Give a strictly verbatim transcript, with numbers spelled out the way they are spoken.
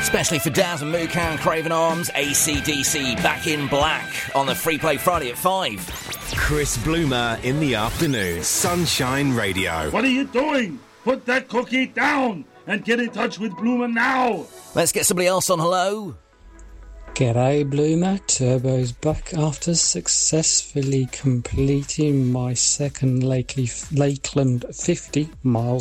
Especially for Daz and Mukan, Craven Arms, A C D C, Back in Black on the Free Play Friday at five. Chris Bloomer in the afternoon, Sunshine Radio. What are you doing? Put that cookie down and get in touch with Bloomer now. Let's get somebody else on. Hello. G'day Bloomer, Turbo's back after successfully completing my second Lakely, Lakeland fifty miles